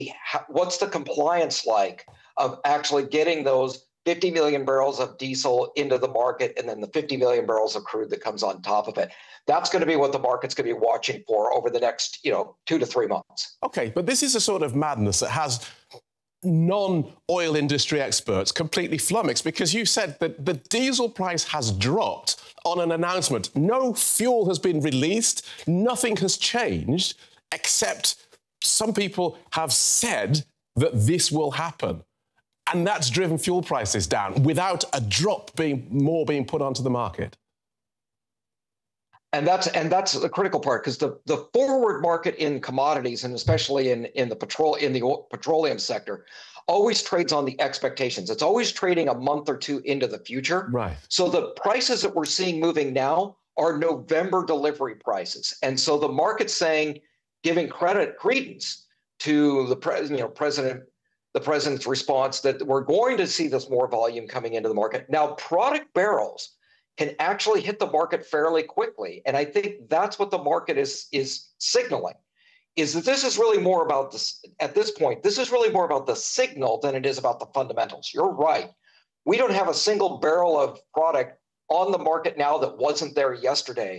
what's the compliance like of actually getting those 50 million barrels of diesel into the market and then the 50 million barrels of crude that comes on top of it. That's going to be what the market's going to be watching for over the next, 2 to 3 months. Okay, but this is a sort of madness that has non-oil industry experts completely flummoxed, because you said that the diesel price has dropped on an announcement. No fuel has been released, nothing has changed, except some people have said that this will happen. And that's driven fuel prices down without a drop being put onto the market. And that's the critical part, because the forward market in commodities, and especially in the petroleum sector, always trades on the expectations. It's always trading a month or two into the future. Right. So the prices that we're seeing moving now are November delivery prices, and so the market's saying, giving credence to the president's response that we're going to see this more volume coming into the market. Now, product barrels can actually hit the market fairly quickly. And I think that's what the market is signaling, is that this is really more about this at this point. This is really more about the signal than it is about the fundamentals. You're right. We don't have a single barrel of product on the market now that wasn't there yesterday